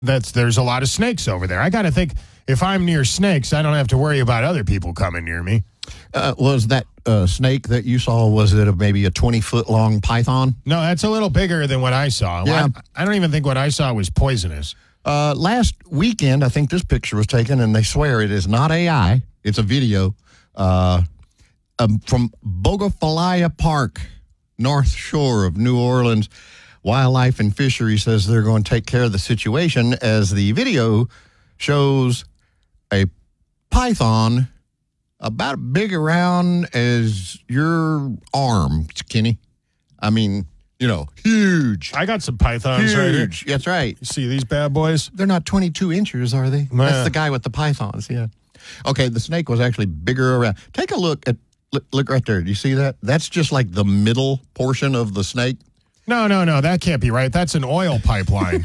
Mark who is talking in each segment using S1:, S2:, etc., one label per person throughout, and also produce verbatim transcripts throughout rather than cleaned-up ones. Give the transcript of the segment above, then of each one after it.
S1: That's there's a lot of snakes over there. I got to think if I'm near snakes, I don't have to worry about other people coming near me.
S2: Uh, was that uh, snake that you saw, was it a, maybe a twenty-foot-long python?
S1: No, that's a little bigger than what I saw.
S2: Yeah.
S1: Well, I, I don't even think what I saw was poisonous.
S2: Uh, last weekend, I think this picture was taken, and they swear it is not A I. It's a video uh, um, from Bogafalaya Park, North Shore of New Orleans. Wildlife and Fishery says they're going to take care of the situation as the video shows a python about big around as your arm, Kenny. I mean, you know, huge.
S1: I got some pythons
S2: huge.
S1: right here.
S2: That's right.
S1: You see these bad boys?
S2: They're not twenty-two inches, are they?
S1: Nah.
S2: That's the guy with the pythons, yeah. Okay, the snake was actually bigger around. Take a look at, look, look right there. Do you see that? That's just like the middle portion of the snake.
S1: No, no, no, that can't be right. That's an oil pipeline.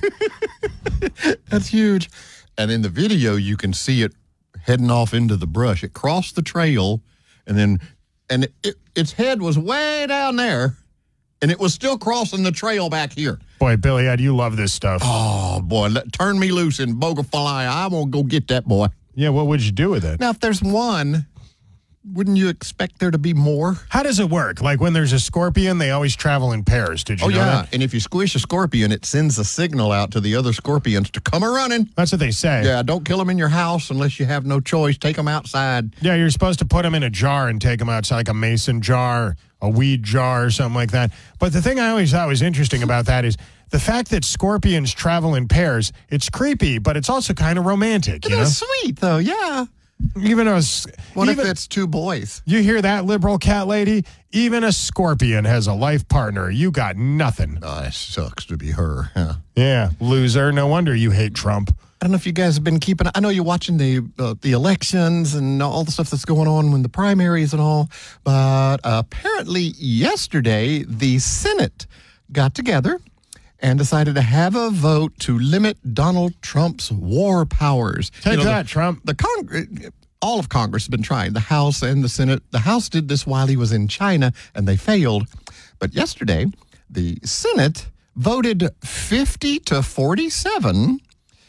S2: That's huge. And in the video, you can see it heading off into the brush. It crossed the trail, and then, and it, it, its head was way down there, and it was still crossing the trail back here.
S1: Boy, Billy Ed, you love this stuff.
S2: Oh, boy, let, turn me loose in Bogafalaya. I won't go get that boy.
S1: Yeah, what would you do with it?
S2: Now, if there's one, wouldn't you expect there to be more?
S1: How does it work? Like when there's a scorpion, they always travel in pairs. Did you
S2: Oh,
S1: know
S2: yeah.
S1: that?
S2: And if you squish a scorpion, it sends a signal out to the other scorpions to come a-running.
S1: That's what they say.
S2: Yeah, don't kill them in your house unless you have no choice. Take them outside.
S1: Yeah, you're supposed to put them in a jar and take them outside, like a mason jar, a weed jar, or something like that. But the thing I always thought was interesting about that is the fact that scorpions travel in pairs. It's creepy, but it's also kind of romantic.
S2: It
S1: You know,
S2: is sweet, though, yeah.
S1: even a
S2: What
S1: even,
S2: if it's two boys?
S1: you hear that, liberal cat lady? Even a scorpion has a life partner. You got nothing.
S2: Oh, it sucks to be her. Huh?
S1: Yeah, loser. No wonder you hate Trump.
S2: I don't know if you guys have been keeping. I know you're watching the uh, the elections and all the stuff that's going on with the primaries and all. But uh, apparently yesterday, the Senate got together and decided to have a vote to limit Donald Trump's war powers.
S1: Take
S2: You know,
S1: that,
S2: the,
S1: Trump.
S2: The Congress, all of Congress has been trying. The House and the Senate. The House did this while he was in China, and they failed. But yesterday, the Senate voted fifty to forty-seven.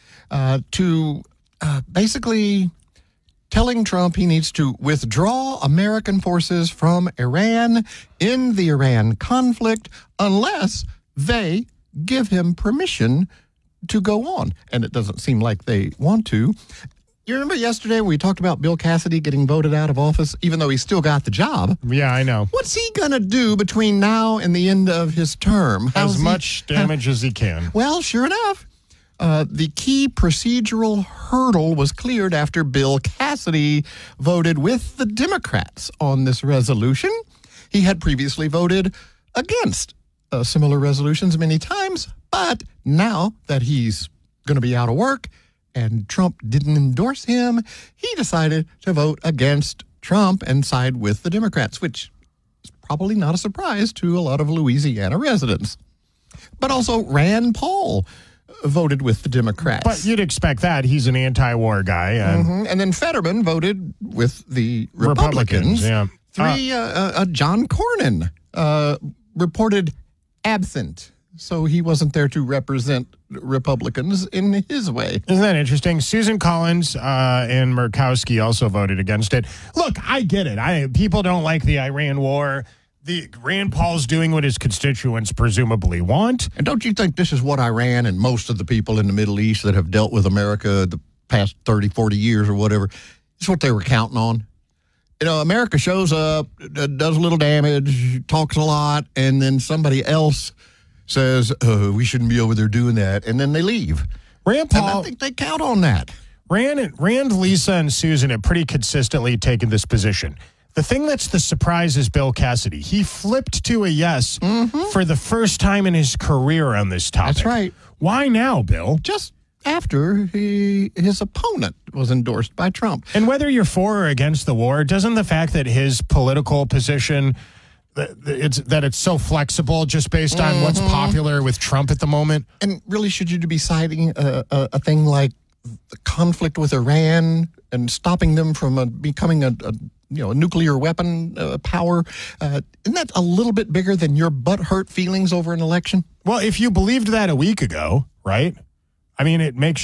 S2: Uh, to uh, basically telling Trump he needs to withdraw American forces from Iran in the Iran conflict unless they give him permission to go on. And it doesn't seem like they want to. You remember yesterday we talked about Bill Cassidy getting voted out of office, even though he still got the job?
S1: Yeah, I know.
S2: What's he going to do between now and the end of his term? How's
S1: As
S2: he-
S1: much damage as he can.
S2: Well, sure enough. Uh, the key procedural hurdle was cleared after Bill Cassidy voted with the Democrats on this resolution. He had previously voted against uh, similar resolutions many times, but now that he's going to be out of work and Trump didn't endorse him, he decided to vote against Trump and side with the Democrats, which is probably not a surprise to a lot of Louisiana residents. But also Rand Paul voted with the Democrats.
S1: But you'd expect that. He's an anti-war guy. And
S2: Mhm. And then Fetterman voted with the Republicans.
S1: Republicans, yeah.
S2: Three, uh, uh, uh, John Cornyn uh, reported absent, so he wasn't there to represent Republicans in his way.
S1: Isn't that interesting? Susan Collins uh, and Murkowski also voted against it. Look, I get it. I people don't like the Iran war. The Rand Paul's doing what his constituents presumably want.
S2: And don't you think this is what Iran and most of the people in the Middle East that have dealt with America the past thirty, forty years or whatever, it's what they were counting on? You know, America shows up, does a little damage, talks a lot, and then somebody else says, oh, we shouldn't be over there doing that, and then they leave.
S1: Rand
S2: And I
S1: Paul,
S2: think they count on that.
S1: Rand, Rand, Lisa, and Susan have pretty consistently taken this position. The thing that's the surprise is Bill Cassidy. He flipped to a yes
S2: Mm-hmm.
S1: for the first time in his career on this topic.
S2: That's right.
S1: Why now, Bill?
S2: Just after he his opponent was endorsed by Trump.
S1: And whether you're for or against the war, doesn't the fact that his political position, that it's, that it's so flexible just based on what's popular with Trump at the moment?
S2: And really, should you be citing a, a, a thing like the conflict with Iran and stopping them from a, becoming a, a you know a nuclear weapon uh, power? Uh, isn't that a little bit bigger than your butthurt feelings over an election?
S1: Well, if you believed that a week ago, right? I mean, it makes